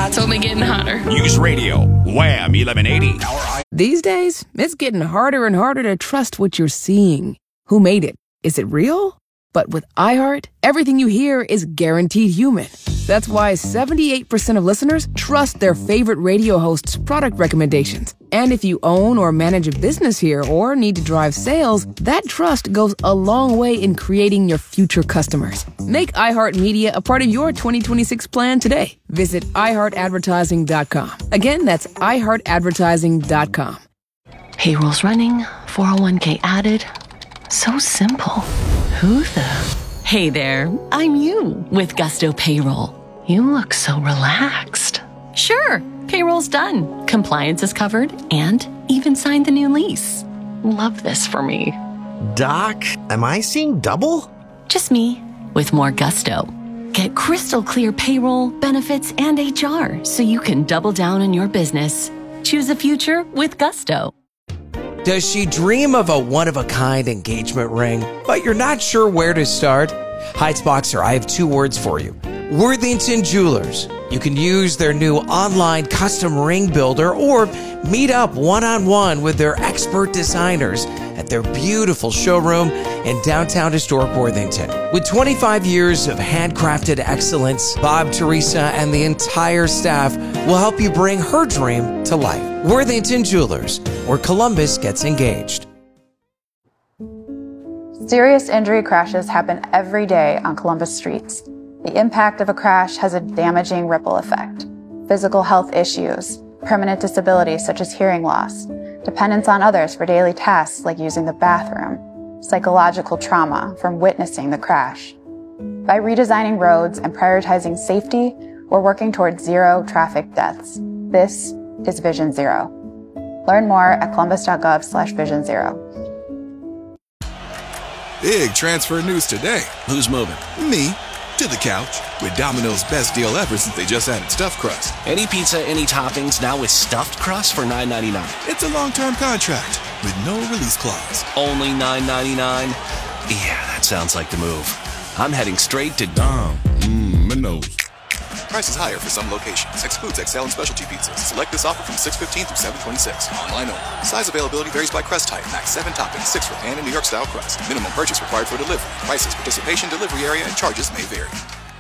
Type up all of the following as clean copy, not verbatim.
That's only getting hotter. News Radio, Wham 1180. These days, it's getting harder and harder to trust what you're seeing. Who made it? Is it real? But with iHeart, everything you hear is guaranteed human. That's why 78% of listeners trust their favorite radio host's product recommendations. And if you own or manage a business here or need to drive sales, that trust goes a long way in creating your future customers. Make iHeartMedia a part of your 2026 plan today. Visit iHeartAdvertising.com. Again, that's iHeartAdvertising.com. Payroll's running, 401k added. So simple. Who the? Hey there, I'm you with Gusto Payroll. You look so relaxed. Sure, payroll's done. Compliance is covered and even signed the new lease. Love this for me. Doc, am I seeing double? Just me with more gusto. Get crystal clear payroll, benefits, and HR so you can double down on your business. Choose a future with Gusto. Does she dream of a one-of-a-kind engagement ring, but you're not sure where to start? Heights Boxer, I have two words for you. Worthington Jewelers. You can use their new online custom ring builder or meet up one-on-one with their expert designers at their beautiful showroom in downtown historic Worthington. With 25 years of handcrafted excellence, Bob, Teresa, and the entire staff will help you bring her dream to life. Worthington Jewelers, where Columbus gets engaged. Serious injury crashes happen every day on Columbus streets. The impact of a crash has a damaging ripple effect. Physical health issues, permanent disabilities such as hearing loss, dependence on others for daily tasks like using the bathroom, psychological trauma from witnessing the crash. By redesigning roads and prioritizing safety, we're working towards zero traffic deaths. This is Vision Zero. Learn more at columbus.gov/Vision Zero. Big transfer news today. Who's moving? Me. To the couch. With Domino's best deal ever since they just added stuffed crust. Any pizza, any toppings, now with stuffed crust for $9.99. It's a long-term contract with no release clause. Only $9.99? Yeah, that sounds like the move. I'm heading straight to Domino's. Prices higher for some locations. Excludes XL and specialty pizzas. Select this offer from 6/15 through 7/26. Online only. Size availability varies by crust type. Max 7 toppings, 6 for pan and New York style crust. Minimum purchase required for delivery. Prices, participation, delivery area, and charges may vary.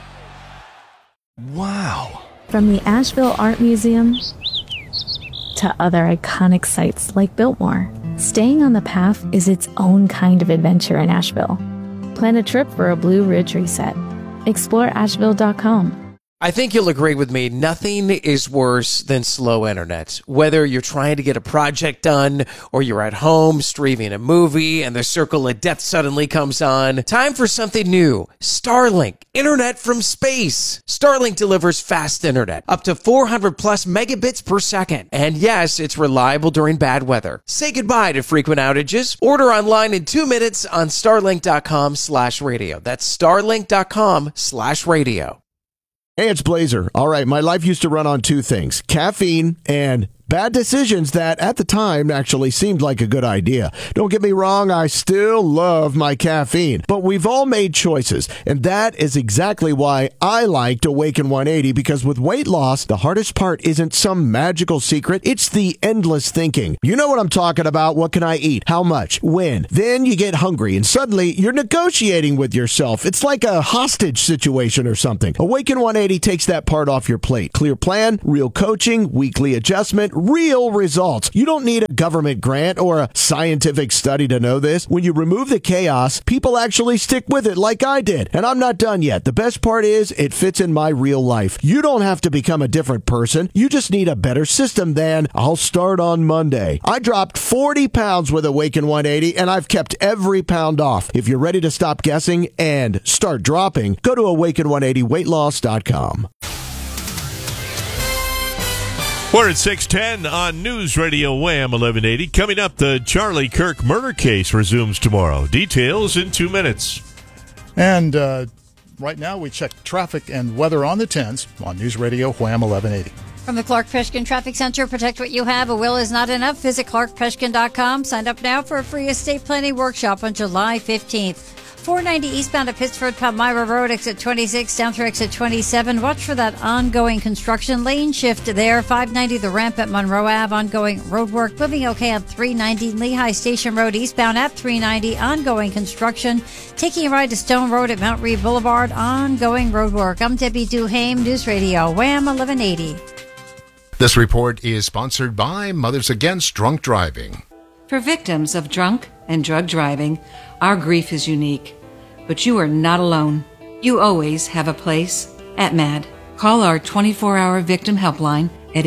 Wow. From the Asheville Art Museum to other iconic sites like Biltmore, staying on the path is its own kind of adventure in Asheville. Plan a trip for a Blue Ridge reset. Explore Asheville.com. I think you'll agree with me, nothing is worse than slow internet. Whether you're trying to get a project done or you're at home streaming a movie and the circle of death suddenly comes on, time for something new. Starlink, internet from space. Starlink delivers fast internet, up to 400 plus megabits per second. And yes, it's reliable during bad weather. Say goodbye to frequent outages. Order online in 2 minutes on starlink.com/radio. That's starlink.com/radio. Hey, it's Blazer. All right, my life used to run on two things, caffeine and bad decisions that at the time actually seemed like a good idea. Don't get me wrong, I still love my caffeine, but we've all made choices, and that is exactly why I liked Awaken 180, because with weight loss, the hardest part isn't some magical secret, it's the endless thinking. You know what I'm talking about. What can I eat? How much? When? Then you get hungry, and suddenly you're negotiating with yourself. It's like a hostage situation or something. Awaken 180 takes that part off your plate. Clear plan, real coaching, weekly adjustment, real results. You don't need a government grant or a scientific study to know this. When you remove the chaos, people actually stick with it like I did. And I'm not done yet. The best part is it fits in my real life. You don't have to become a different person. You just need a better system than I'll start on Monday. I dropped 40 pounds with Awaken 180 and I've kept every pound off. If you're ready to stop guessing and start dropping, go to awaken180weightloss.com. We're at 6:10 on News Radio Wham 1180. Coming up, the Charlie Kirk murder case resumes tomorrow. Details in 2 minutes. And right now we check traffic and weather on the 10s on News Radio Wham 1180. From the Clark Peshkin Traffic Center, protect what you have. A will is not enough. Visit clarkpeshkin.com. Sign up now for a free estate planning workshop on July 15th. 490 eastbound at Pittsford, Palmyra Road, exit 26, down through exit 27. Watch for that ongoing construction. Lane shift there. 590 the ramp at Monroe Ave, ongoing road work. Moving okay on 390 Lehigh Station Road, eastbound at 390, ongoing construction. Taking a ride to Stone Road at Mount Reed Boulevard, ongoing road work. I'm Debbie Duhame, News Radio, Wham 1180. This report is sponsored by Mothers Against Drunk Driving. For victims of drunk and drug driving, our grief is unique. But you are not alone. You always have a place at MAD. Call our 24-hour victim helpline at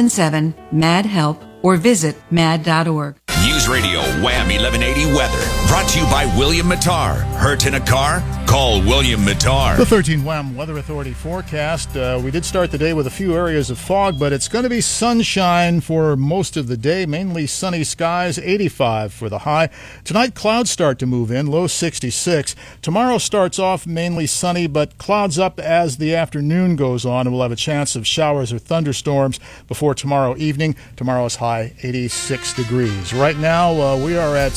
877-MAD-HELP or visit mad.org. News Radio Wham 1180 weather. Brought to you by William Mattar. Hurt in a car? Call William Mattar. The 13 Wham Weather Authority forecast. We did start the day with a few areas of fog, but it's going to be sunshine for most of the day. Mainly sunny skies, 85 for the high. Tonight, clouds start to move in, low 66. Tomorrow starts off mainly sunny, but clouds up as the afternoon goes on, and we'll have a chance of showers or thunderstorms before tomorrow evening. Tomorrow's high, 86 degrees. Right now, we are at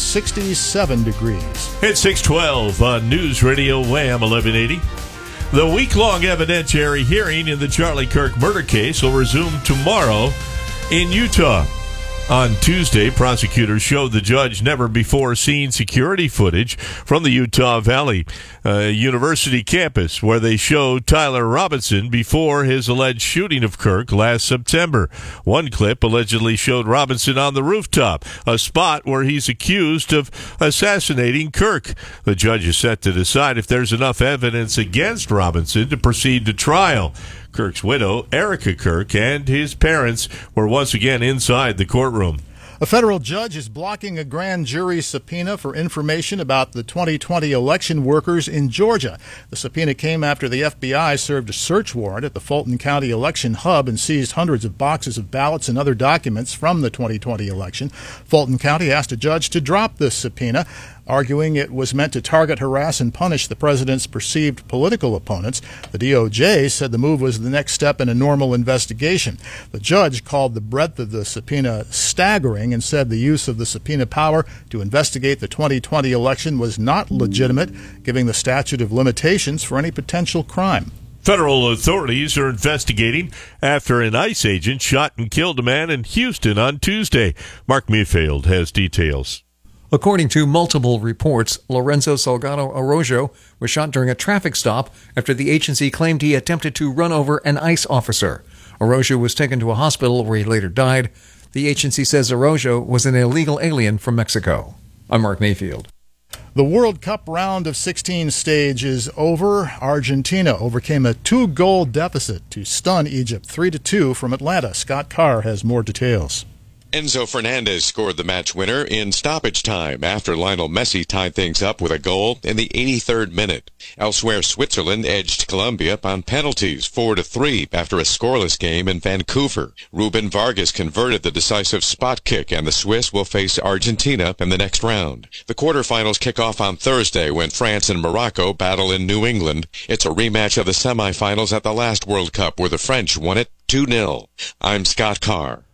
67 degrees. It's 6:12 on News Radio Wham 1180. The week-long evidentiary hearing in the Charlie Kirk murder case will resume tomorrow in Utah. On Tuesday, prosecutors showed the judge never-before-seen security footage from the Utah Valley University campus, where they showed Tyler Robinson before his alleged shooting of Kirk last September. One clip allegedly showed Robinson on the rooftop, a spot where he's accused of assassinating Kirk. The judge is set to decide if there's enough evidence against Robinson to proceed to trial. Kirk's widow, Erica Kirk, and his parents were once again inside the courtroom. A federal judge is blocking a grand jury subpoena for information about the 2020 election workers in Georgia. The subpoena came after the FBI served a search warrant at the Fulton County election hub and seized hundreds of boxes of ballots and other documents from the 2020 election. Fulton County asked a judge to drop the subpoena, arguing it was meant to target, harass, and punish the president's perceived political opponents. The DOJ said the move was the next step in a normal investigation. The judge called the breadth of the subpoena staggering and said the use of the subpoena power to investigate the 2020 election was not legitimate, giving the statute of limitations for any potential crime. Federal authorities are investigating after an ICE agent shot and killed a man in Houston on Tuesday. Mark Mayfield has details. According to multiple reports, Lorenzo Salgado Arroyo was shot during a traffic stop after the agency claimed he attempted to run over an ICE officer. Arroyo was taken to a hospital where he later died. The agency says Arroyo was an illegal alien from Mexico. I'm Mark Mayfield. The World Cup round of 16 stage is over. Argentina overcame a 2-goal deficit to stun Egypt 3-2 from Atlanta. Scott Carr has more details. Enzo Fernandez scored the match winner in stoppage time after Lionel Messi tied things up with a goal in the 83rd minute. Elsewhere, Switzerland edged Colombia on penalties 4-3 after a scoreless game in Vancouver. Ruben Vargas converted the decisive spot kick, and the Swiss will face Argentina in the next round. The quarterfinals kick off on Thursday when France and Morocco battle in New England. It's a rematch of the semifinals at the last World Cup where the French won it 2-0. I'm Scott Carr.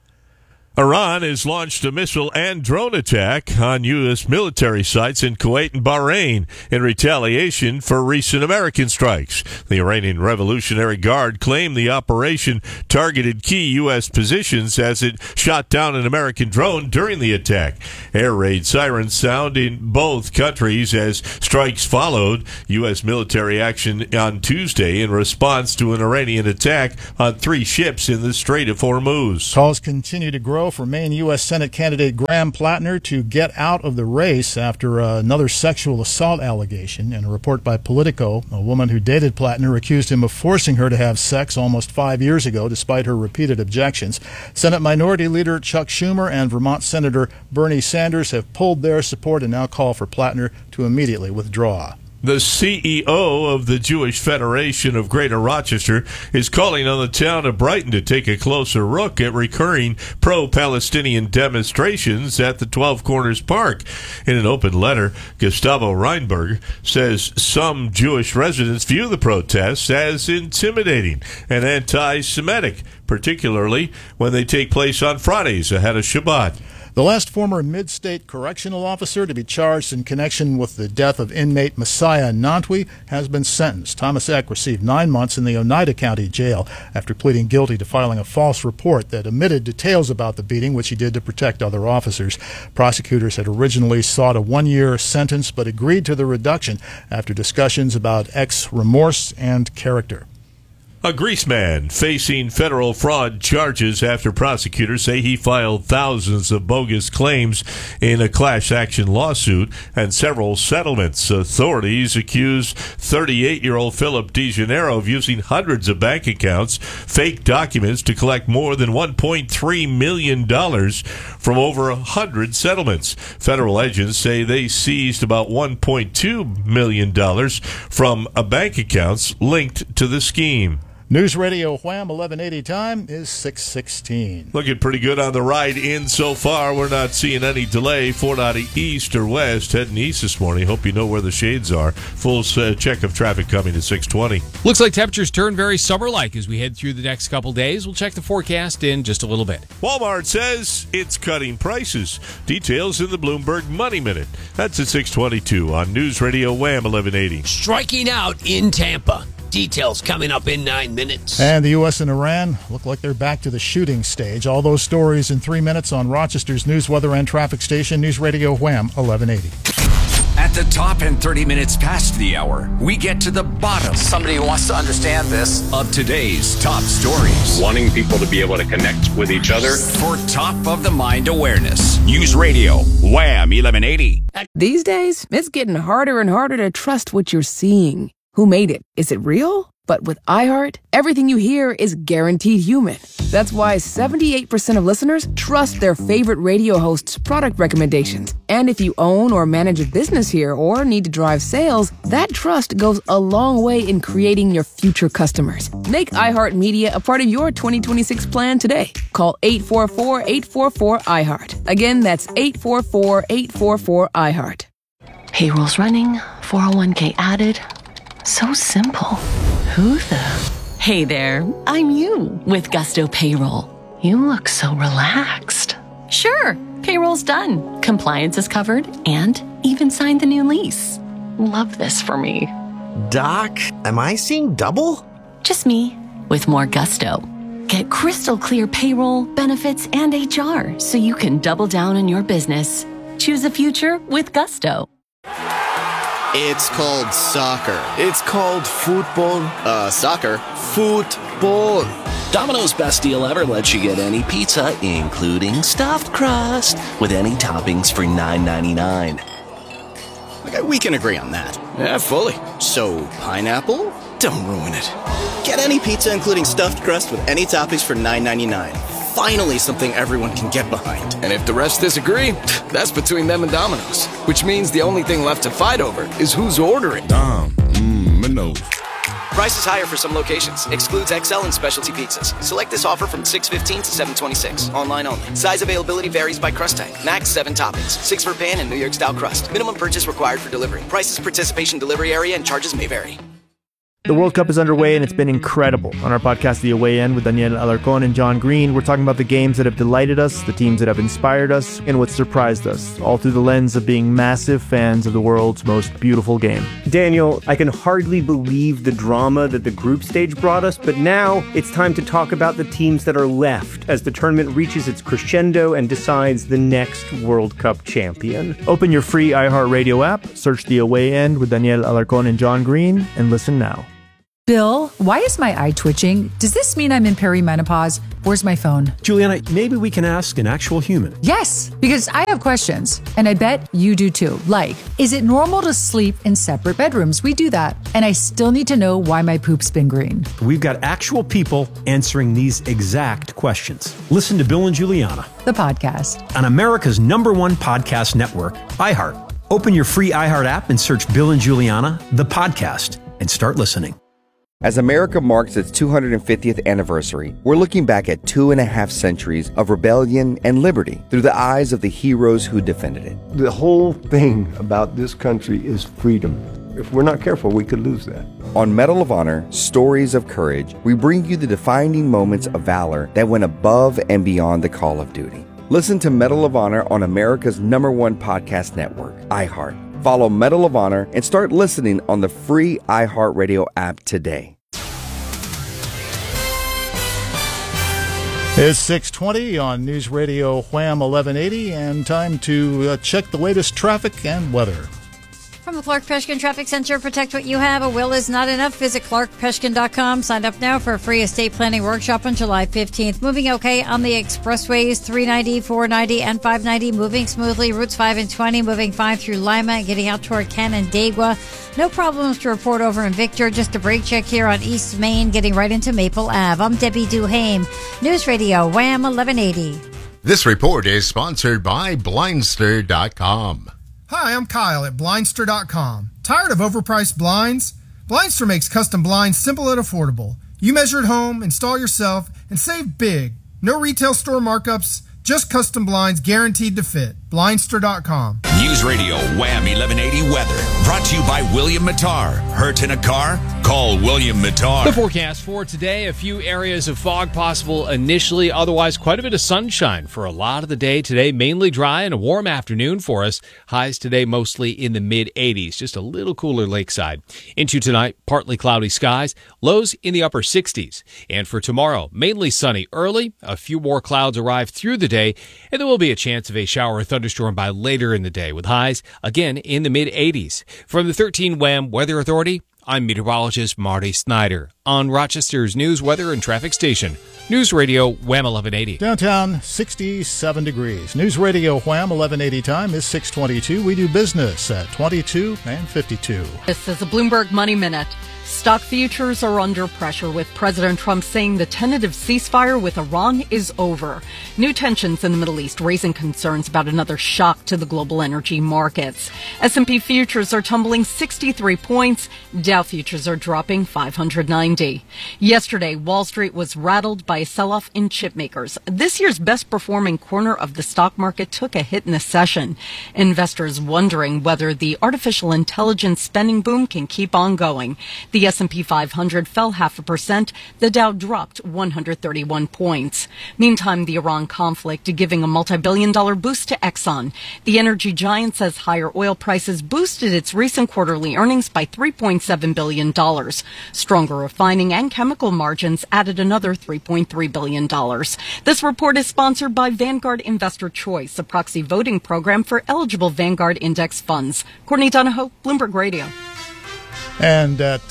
Iran has launched a missile and drone attack on U.S. military sites in Kuwait and Bahrain in retaliation for recent American strikes. The Iranian Revolutionary Guard claimed the operation targeted key U.S. positions as it shot down an American drone during the attack. Air raid sirens sound in both countries as strikes followed U.S. military action on Tuesday in response to an Iranian attack on 3 ships in the Strait of Hormuz. Calls continue to grow for Maine U.S. Senate candidate Graham Plattner to get out of the race after another sexual assault allegation. In a report by Politico, a woman who dated Plattner accused him of forcing her to have sex almost 5 years ago, despite her repeated objections. Senate Minority Leader Chuck Schumer and Vermont Senator Bernie Sanders have pulled their support and now call for Plattner to immediately withdraw. The CEO of the Jewish Federation of Greater Rochester is calling on the town of Brighton to take a closer look at recurring pro-Palestinian demonstrations at the 12 Corners Park. In an open letter, Gustavo Reinberg says some Jewish residents view the protests as intimidating and anti-Semitic, particularly when they take place on Fridays ahead of Shabbat. The last former Mid-State Correctional Officer to be charged in connection with the death of inmate Messiah Nantwi has been sentenced. Thomas Eck received 9 months in the Oneida County Jail after pleading guilty to filing a false report that omitted details about the beating, which he did to protect other officers. Prosecutors had originally sought a 1-year sentence but agreed to the reduction after discussions about Eck's remorse and character. A grease man facing federal fraud charges after prosecutors say he filed thousands of bogus claims in a class action lawsuit and several settlements. Authorities accused 38-year-old Philip DeGennaro of using hundreds of bank accounts, fake documents to collect more than $1.3 million from over 100 settlements. Federal agents say they seized about $1.2 million from bank accounts linked to the scheme. News Radio Wham 1180 time is 6:16. Looking pretty good on the ride in so far. We're not seeing any delay. 490 east or west. Heading east this morning. Hope you know where the shades are. Full check of traffic coming at 6:20. Looks like temperatures turn very summer-like as we head through the next couple days. We'll check the forecast in just a little bit. Walmart says it's cutting prices. Details in the Bloomberg Money Minute. That's at 6:22 on News Radio Wham 1180. Striking out in Tampa. Details coming up in 9 minutes. And the U.S. and Iran look like they're back to the shooting stage. All those stories in 3 minutes on Rochester's news, weather, and traffic station, News Radio Wham 1180. At the top and 30 minutes past the hour, we get to the bottom. Somebody who wants to understand this. Of today's top stories. Wanting people to be able to connect with each other. For top of the mind awareness. News Radio Wham 1180. These days, it's getting harder and harder to trust what you're seeing. Who made it? Is it real? But with iHeart, everything you hear is guaranteed human. That's why 78% of listeners trust their favorite radio host's product recommendations. And if you own or manage a business here or need to drive sales, that trust goes a long way in creating your future customers. Make iHeartMedia a part of your 2026 plan today. Call 844-844-iHeart. Again, that's 844-844-iHeart. Payroll's running, 401k added. So simple. Who the? Hey there, I'm you with Gusto Payroll. You look so relaxed. Sure, payroll's done. Compliance is covered and even signed the new lease. Love this for me. Doc, am I seeing double? Just me with more gusto. Get crystal clear payroll, benefits, and HR so you can double down on your business. Choose a future with Gusto. It's called soccer. It's called football. Soccer. Football. Domino's best deal ever lets you get any pizza, including stuffed crust, with any toppings for $9.99. Okay, we can agree on that. Yeah, fully. So, pineapple? Don't ruin it. Get any pizza, including stuffed crust, with any toppings for $9.99. Finally, something everyone can get behind. And if the rest disagree, that's between them and Domino's. Which means the only thing left to fight over is who's ordering. Domino's. Price is higher for some locations. Excludes XL and specialty pizzas. Select this offer from 6/15 to 7/26. Online only. Size availability varies by crust type. Max 7 toppings. 6 for pan and New York style crust. Minimum purchase required for delivery. Prices, participation, delivery area, and charges may vary. The World Cup is underway and it's been incredible. On our podcast, The Away End, with Daniel Alarcón and John Green, we're talking about the games that have delighted us, the teams that have inspired us, and what surprised us, all through the lens of being massive fans of the world's most beautiful game. Daniel, I can hardly believe the drama that the group stage brought us, but now it's time to talk about the teams that are left as the tournament reaches its crescendo and decides the next World Cup champion. Open your free iHeartRadio app, search The Away End with Daniel Alarcón and John Green, and listen now. Bill, why is my eye twitching? Does this mean I'm in perimenopause? Where's my phone? Juliana, maybe we can ask an actual human. Yes, because I have questions, and I bet you do too. Like, is it normal to sleep in separate bedrooms? We do that. And I still need to know why my poop's been green. We've got actual people answering these exact questions. Listen to Bill and Juliana, the podcast, on America's #1 podcast network, iHeart. Open your free iHeart app and search Bill and Juliana, the podcast, and start listening. As America marks its 250th anniversary, we're looking back at 2.5 centuries of rebellion and liberty through the eyes of the heroes who defended it. The whole thing about this country is freedom. If we're not careful, we could lose that. On Medal of Honor, Stories of Courage, we bring you the defining moments of valor that went above and beyond the call of duty. Listen to Medal of Honor on America's #1 podcast network, iHeart. Follow Medal of Honor and start listening on the free iHeartRadio app today. It's 6:20 on News Radio Wham 1180, and time to check the latest traffic and weather. From the Clark Peshkin Traffic Center, protect what you have. A will is not enough. Visit clarkpeshkin.com. Sign up now for a free estate planning workshop on July 15th. Moving okay on the expressways, 390, 490, and 590. Moving smoothly. Routes 5 and 20 moving fine through Lima and getting out toward Canandaigua. No problems to report over in Victor. Just a brake check here on East Main, getting right into Maple Ave. I'm Debbie Duhame. News Radio Wham 1180. This report is sponsored by Blindster.com. Hi, I'm Kyle at Blindster.com. Tired of overpriced blinds? Blindster makes custom blinds simple and affordable. You measure at home, install yourself, and save big. No retail store markups, just custom blinds guaranteed to fit. Blindster.com. News Radio Wham 1180 weather. Brought to you by William Mattar. Hurt in a car? Call William Mattar. The forecast for today, a few areas of fog possible initially, otherwise quite a bit of sunshine for a lot of the day today. Mainly dry and a warm afternoon for us. Highs today mostly in the mid-80s, just a little cooler lakeside. Into tonight, partly cloudy skies, lows in the upper 60s. And for tomorrow, mainly sunny early, a few more clouds arrive through the day, and there will be a chance of a shower or thunderstorm by later in the day, with highs again in the mid-80s. From the 13 WHAM Weather Authority, I'm meteorologist Marty Snyder on Rochester's news, weather, and traffic station, News Radio Wham 1180. Downtown, 67 degrees. News Radio Wham 1180 time is 6:22. We do business at 22 and 52. This is a Bloomberg Money Minute. Stock futures are under pressure, with President Trump saying the tentative ceasefire with Iran is over. New tensions in the Middle East raising concerns about another shock to the global energy markets. S&P futures are tumbling 63 points. Dow futures are dropping 590. Yesterday, Wall Street was rattled by a sell-off in chip makers. This year's best-performing corner of the stock market took a hit in the session. Investors wondering whether the artificial intelligence spending boom can keep on going. The S&P 500 fell 0.5%. The Dow dropped 131 points. Meantime, the Iran conflict giving a multi-billion-dollar boost to Exxon. The energy giant says higher oil prices boosted its recent quarterly earnings by $3.7 billion. Stronger refining and chemical margins added another $3.3 billion. This report is sponsored by Vanguard Investor Choice, a proxy voting program for eligible Vanguard Index funds. Courtney Donahoe, Bloomberg Radio. And at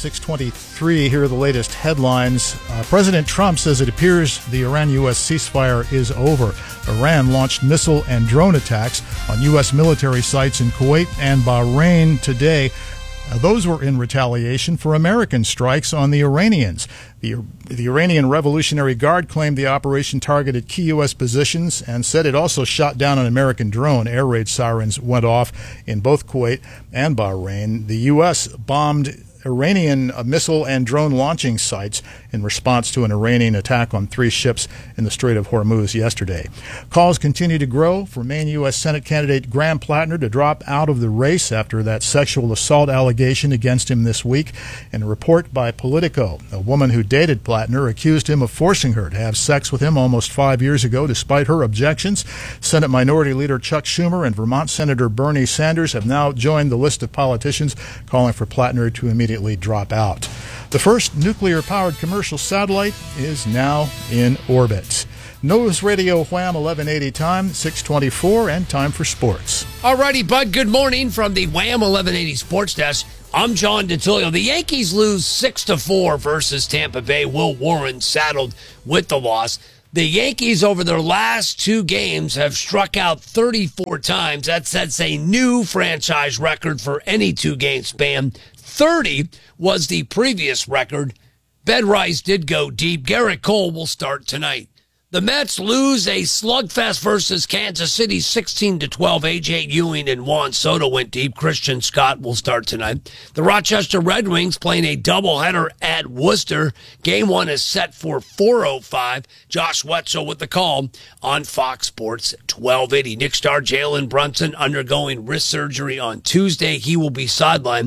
6:23, here are the latest headlines. President Trump says it appears the Iran-U.S. ceasefire is over. Iran launched missile and drone attacks on U.S. military sites in Kuwait and Bahrain today. Those were in retaliation for American strikes on the Iranians. The Iranian Revolutionary Guard claimed the operation targeted key U.S. positions and said it also shot down an American drone. Air raid sirens went off in both Kuwait and Bahrain. The U.S. bombed Iranian missile and drone launching sites in response to an Iranian attack on 3 ships in the Strait of Hormuz yesterday. Calls continue to grow for Maine U.S. Senate candidate Graham Plattner to drop out of the race after that sexual assault allegation against him this week. In a report by Politico, a woman who dated Plattner accused him of forcing her to have sex with him almost 5 years ago, despite her objections. Senate Minority Leader Chuck Schumer and Vermont Senator Bernie Sanders have now joined the list of politicians calling for Plattner to immediately drop out. The first nuclear-powered commercial satellite is now in orbit. News Radio Wham 1180 time, 6:24, and time for sports. Alrighty, Bud, good morning from the Wham 1180 Sports Desk. I'm John DeTilio. The Yankees lose 6-4 versus Tampa Bay. Will Warren saddled with the loss. The Yankees, over their last 2 games, have struck out 34 times. That's a new franchise record for any 2-game span. 30 was the previous record. Ben Rice did go deep. Garrett Cole will start tonight. The Mets lose a slugfest versus Kansas City 16-12. A.J. Ewing and Juan Soto went deep. Christian Scott will start tonight. The Rochester Red Wings playing a doubleheader at Worcester. Game 1 is set for 4:05. Josh Wetzel with the call on Fox Sports 1280. Knicks star Jalen Brunson undergoing wrist surgery on Tuesday. He will be sidelined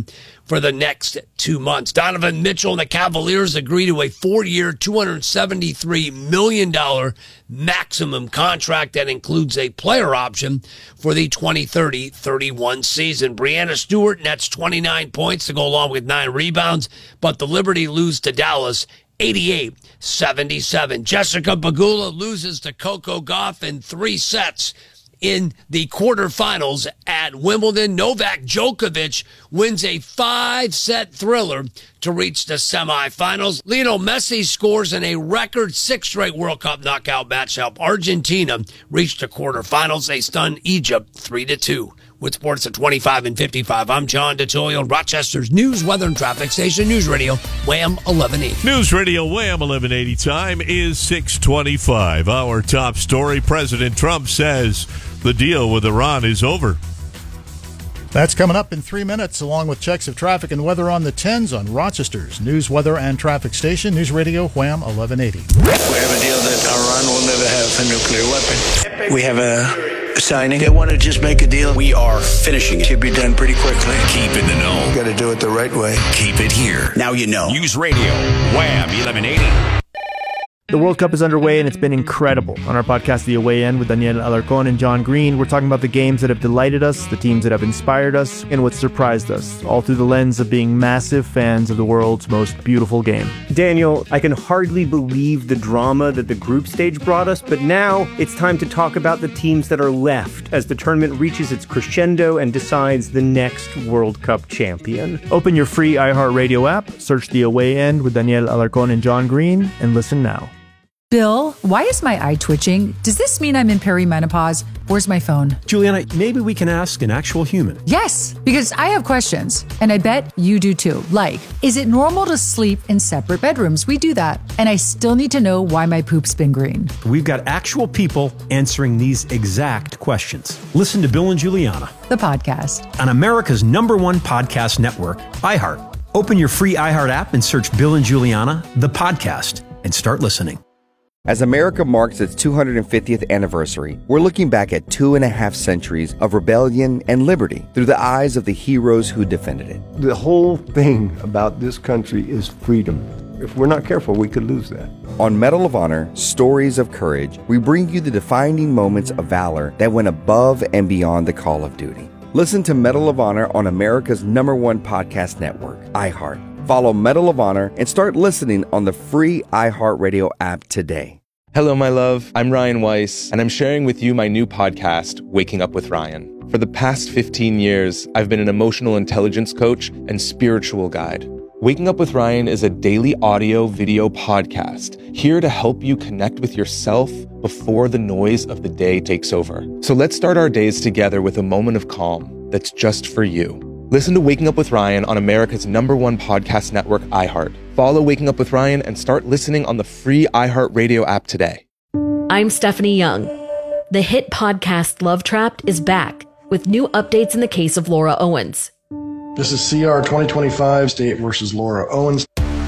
for the next 2 months. Donovan Mitchell and the Cavaliers agree to a 4-year, $273 million maximum contract that includes a player option for the 2030-31 season. Breanna Stewart nets 29 points to go along with 9 rebounds, but the Liberty lose to Dallas 88-77. Jessica Pegula loses to Coco Gauff in 3 sets in the quarterfinals at Wimbledon. Novak Djokovic wins a 5-set thriller to reach the semifinals. Lionel Messi scores in a record 6th straight World Cup knockout match to help Argentina reach the quarterfinals. They stun Egypt 3-2. With sports at 25 and 55, I'm John DeToyo, Rochester's news, weather, and traffic station, News Radio, Wham 1180. News Radio Wham 1180 time is 6:25. Our top story, President Trump says the deal with Iran is over. That's coming up in 3 minutes, along with checks of traffic and weather on the 10s on Rochester's news, weather, and traffic station, News Radio Wham 1180. We have a deal that Iran will never have a nuclear weapon. We have a signing. They want to just make a deal. We are finishing it. Should be done pretty quickly. Keep in the know. Got to do it the right way. Keep it here. Now you know. News Radio Wham 1180. The World Cup is underway, and it's been incredible. On our podcast, The Away End, with Daniel Alarcón and John Green, we're talking about the games that have delighted us, the teams that have inspired us, and what surprised us, all through the lens of being massive fans of the world's most beautiful game. Daniel, I can hardly believe the drama that the group stage brought us, but now it's time to talk about the teams that are left as the tournament reaches its crescendo and decides the next World Cup champion. Open your free iHeartRadio app, search The Away End with Daniel Alarcón and John Green, and listen now. Bill, why is my eye twitching? Does this mean I'm in perimenopause? Where's my phone? Juliana, maybe we can ask an actual human. Yes, because I have questions, and I bet you do too. Like, is it normal to sleep in separate bedrooms? We do that. And I still need to know why my poop's been green. We've got actual people answering these exact questions. Listen to Bill and Juliana, the podcast, on America's #1 podcast network, iHeart. Open your free iHeart app and search Bill and Juliana, the podcast, and start listening. As America marks its 250th anniversary, we're looking back at 2.5 centuries of rebellion and liberty through the eyes of the heroes who defended it. The whole thing about this country is freedom. If we're not careful, we could lose that. On Medal of Honor, Stories of Courage, we bring you the defining moments of valor that went above and beyond the call of duty. Listen to Medal of Honor on America's #1 podcast network, iHeart. Follow Medal of Honor and start listening on the free iHeartRadio app today. Hello, my love. I'm Ryan Weiss, and I'm sharing with you my new podcast, Waking Up with Ryan. For the past 15 years, I've been an emotional intelligence coach and spiritual guide. Waking Up with Ryan is a daily audio-video podcast here to help you connect with yourself before the noise of the day takes over. So let's start our days together with a moment of calm that's just for you. Listen to Waking Up with Ryan on America's #1 podcast network, iHeart. Follow Waking Up with Ryan and start listening on the free iHeartRadio app today. I'm Stephanie Young. The hit podcast Love Trapped is back with new updates in the case of Laura Owens. This is CR 2025, State versus Laura Owens.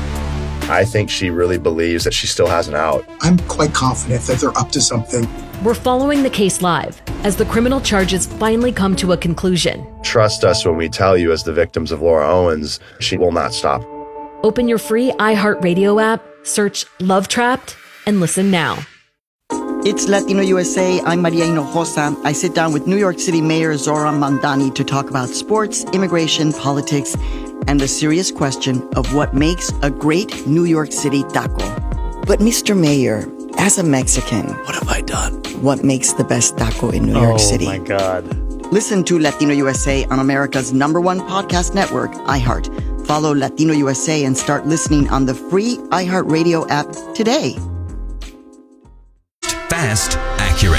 I think she really believes that she still has an out. I'm quite confident that they're up to something. We're following the case live as the criminal charges finally come to a conclusion. Trust us when we tell you, as the victims of Laura Owens, she will not stop. Open your free iHeartRadio app, search Love Trapped, and listen now. It's Latino USA. I'm Maria Hinojosa. I sit down with New York City Mayor Zoran Mandani to talk about sports, immigration, politics, and the serious question of what makes a great New York City taco. But Mr. Mayor, as a Mexican, what have I done? What makes the best taco in New York City? Oh my God. Listen to Latino USA on America's #1 podcast network, iHeart. Follow Latino USA and start listening on the free iHeartRadio app today. Fast,